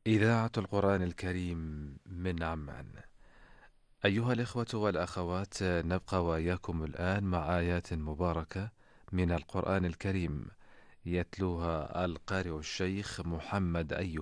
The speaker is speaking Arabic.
إذاعة القرآن الكريم من عمان. أيها الإخوة والأخوات، نبقى وإياكم الآن مع آيات مباركة من القرآن الكريم يتلوها القارئ الشيخ محمد أيوب.